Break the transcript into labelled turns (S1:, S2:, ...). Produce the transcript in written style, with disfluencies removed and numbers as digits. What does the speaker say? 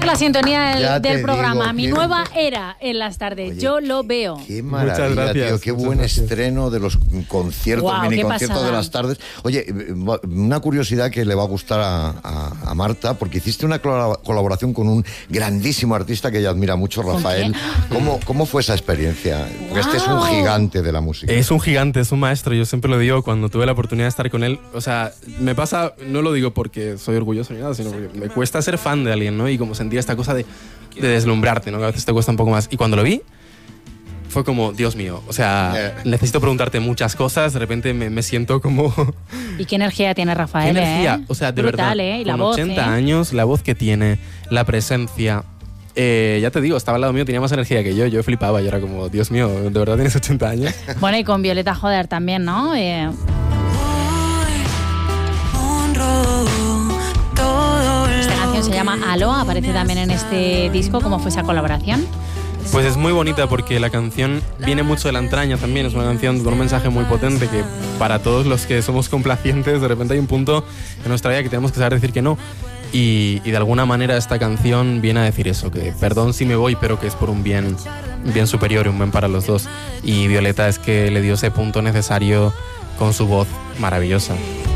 S1: La sintonía
S2: Ya
S1: del
S2: te
S1: programa,
S2: digo,
S1: mi
S2: qué-
S1: nueva era en las tardes.
S2: Oye,
S1: yo lo veo.
S2: Qué maravilla,
S3: Muchas gracias,
S2: tío. Qué
S3: muchas
S2: buen
S3: gracias.
S2: estreno de los conciertos,
S1: Guau,
S2: mini
S1: qué
S2: conciertos
S1: pasada.
S2: de las tardes. Oye, una curiosidad que le va a gustar a Marta, porque hiciste una colaboración con un grandísimo artista que ella admira mucho, Rafael. ¿Cómo fue esa experiencia? Porque este es un
S1: Guau.
S2: gigante de la música.
S3: Es un gigante, es un maestro, yo siempre lo digo cuando tuve la oportunidad de estar con él. O sea, me pasa, no lo digo porque soy orgulloso ni nada, sino porque me cuesta ser fan de alguien, ¿no? Y como sentir esta cosa de deslumbrarte, ¿no? Que a veces te cuesta un poco más. Y cuando lo vi, fue como, Dios mío, o sea, necesito preguntarte muchas cosas, de repente me siento como...
S1: ¿Y qué energía tiene Rafael?
S3: ¿Qué energía? O sea, de
S1: Brutal,
S3: verdad,
S1: Y la
S3: con
S1: voz,
S3: 80 años, la voz que tiene, la presencia... ya te digo, estaba al lado mío, tenía más energía que yo flipaba, yo era como, Dios mío, ¿de verdad tienes 80 años?
S1: Bueno, y con Violeta Joder también, ¿no? Esta canción se llama Aló, aparece también en este disco. ¿Cómo fue esa colaboración?
S3: Pues es muy bonita porque la canción viene mucho de la entraña también, es una canción con un mensaje muy potente que para todos los que somos complacientes de repente hay un punto en nuestra vida que tenemos que saber decir que no y de alguna manera esta canción viene a decir eso, que perdón si me voy pero que es por un bien superior y un bien para los dos y Violeta es que le dio ese punto necesario con su voz maravillosa.